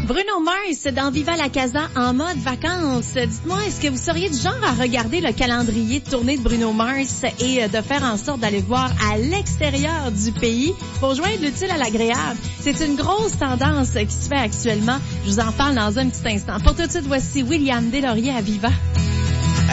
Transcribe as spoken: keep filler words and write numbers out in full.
Bruno Mars dans Viva la Casa en mode vacances. Dites-moi, est-ce que vous seriez du genre à regarder le calendrier de tournée de Bruno Mars et de faire en sorte d'aller voir à l'extérieur du pays pour joindre l'utile à l'agréable? C'est une grosse tendance qui se fait actuellement. Je vous en parle dans un petit instant. Pour tout de suite, voici William Deslauriers à Viva.